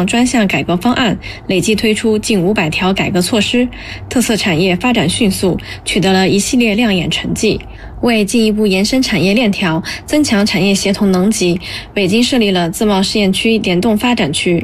项专项改革方案，累计推出近500条改革措施，特色产业发展迅速，取得了一系列亮眼成绩。为进一步延伸产业链条，增强产业协同能级，北京设立了自贸试验区联动发展区，